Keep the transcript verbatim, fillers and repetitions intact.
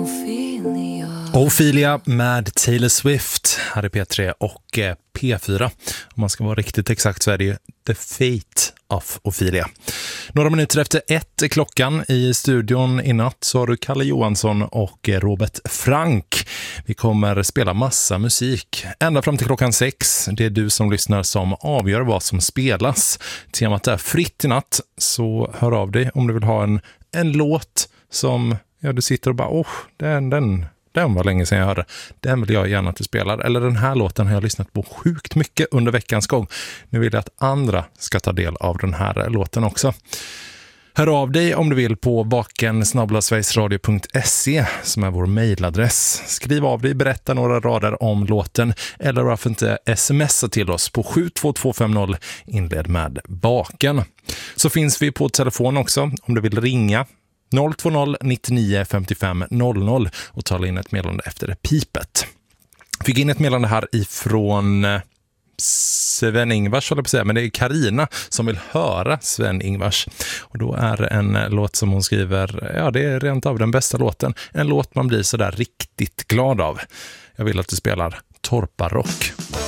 Ophelia med Taylor Swift här är P tre och P fyra. Om man ska vara riktigt exakt så är det ju The Fate of Ophelia. Några minuter efter ett är klockan. I studion i natt så har du Kalle Johansson och Robert Frank. Vi kommer spela massa musik ända fram till klockan sex. Det är du som lyssnar som avgör vad som spelas. Temat är fritt i natt, så hör av dig om du vill ha en, en låt som ja, du sitter och bara, åh, den, den Den var länge sedan jag hörde. Den vill jag gärna att du spelar. Eller den här låten har jag lyssnat på sjukt mycket under veckans gång. Nu vill jag att andra ska ta del av den här låten också. Hör av dig om du vill på baken snabel-a sverigesradio punkt se som är vår mejladress. Skriv av dig, berätta några rader om låten eller varför inte smsa till oss på sju två två fem noll inled med baken. Så finns vi på telefon också om du vill ringa. noll två noll nittionio femtiofem noll noll och tala in ett meddelande efter pipet. Fick in ett meddelande här ifrån Sven-Ingvars, håller jag på att säga, men det är Karina som vill höra Sven-Ingvars. Och då är det en låt som hon skriver, ja det är rent av den bästa låten. En låt man blir så där riktigt glad av. Jag vill att du spelar Torparock.